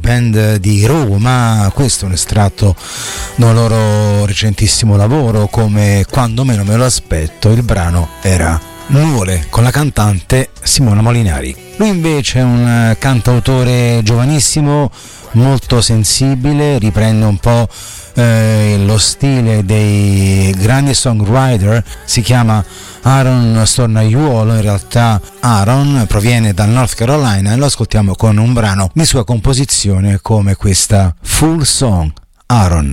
band di Roma. Questo è un estratto da un loro recentissimo lavoro, come Quando meno me lo aspetto. Il brano era Nuvole, con la cantante Simona Molinari. Lui invece è un cantautore giovanissimo, molto sensibile, riprende un po' lo stile dei grandi songwriter. Si chiama Aaron Stornaiuolo, in realtà Aaron proviene dal North Carolina, e lo ascoltiamo con un brano di sua composizione come questa Full Song. Aaron.